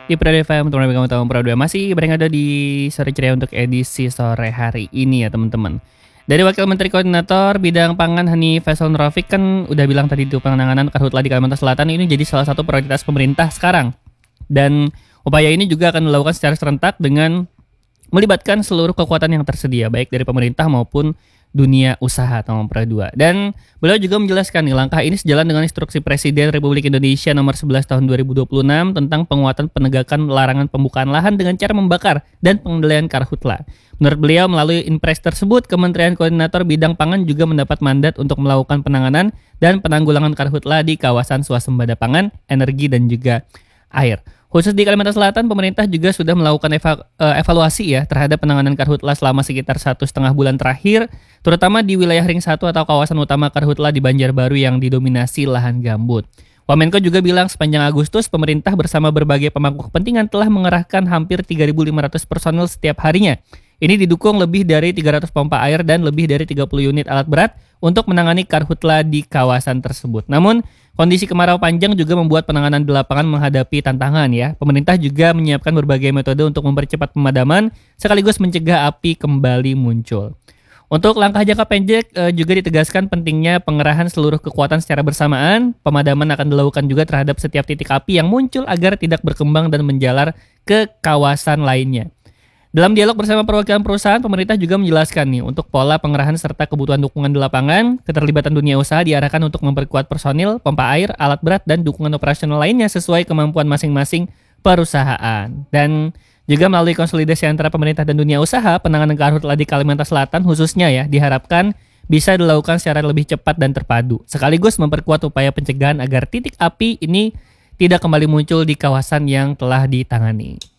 Di Prado FM, teman-teman kamu tahu Prado masih berada di sore ceria untuk edisi sore hari ini ya teman-teman. Dari Wakil Menteri Koordinator Bidang Pangan Hanif Faisal Nurrafiq kan udah bilang tadi itu penanganan karhutla di Kalimantan Selatan ini jadi salah satu prioritas pemerintah sekarang. Dan upaya ini juga akan dilakukan secara serentak dengan melibatkan seluruh kekuatan yang tersedia baik dari pemerintah maupun dunia usaha atau Pro 2. Dan beliau juga menjelaskan nih langkah ini sejalan dengan instruksi Presiden Republik Indonesia nomor 11 tahun 2026 tentang penguatan penegakan larangan pembukaan lahan dengan cara membakar dan pengendalian karhutla. Menurut beliau melalui Inpres tersebut Kementerian Koordinator Bidang Pangan juga mendapat mandat untuk melakukan penanganan dan penanggulangan karhutla di kawasan swasembada pangan, energi dan juga air. Khusus di Kalimantan Selatan, pemerintah juga sudah melakukan evaluasi ya terhadap penanganan karhutla selama sekitar 1,5 bulan terakhir, terutama di wilayah Ring 1 atau kawasan utama karhutla di Banjarbaru yang didominasi lahan gambut. Wamenko juga bilang sepanjang Agustus, pemerintah bersama berbagai pemangku kepentingan telah mengerahkan hampir 3.500 personil setiap harinya. Ini didukung lebih dari 300 pompa air dan lebih dari 30 unit alat berat untuk menangani karhutla di kawasan tersebut. Namun, kondisi kemarau panjang juga membuat penanganan di lapangan menghadapi tantangan ya. Pemerintah juga menyiapkan berbagai metode untuk mempercepat pemadaman sekaligus mencegah api kembali muncul. Untuk langkah jangka pendek juga ditegaskan pentingnya pengerahan seluruh kekuatan secara bersamaan. Pemadaman akan dilakukan juga terhadap setiap titik api yang muncul agar tidak berkembang dan menjalar ke kawasan lainnya. Dalam dialog bersama perwakilan perusahaan, pemerintah juga menjelaskan nih untuk pola pengerahan serta kebutuhan dukungan di lapangan, keterlibatan dunia usaha diarahkan untuk memperkuat personil, pompa air, alat berat, dan dukungan operasional lainnya sesuai kemampuan masing-masing perusahaan. Dan juga melalui konsolidasi antara pemerintah dan dunia usaha, penanganan karhutla di Kalimantan Selatan khususnya ya diharapkan bisa dilakukan secara lebih cepat dan terpadu, sekaligus memperkuat upaya pencegahan agar titik api ini tidak kembali muncul di kawasan yang telah ditangani.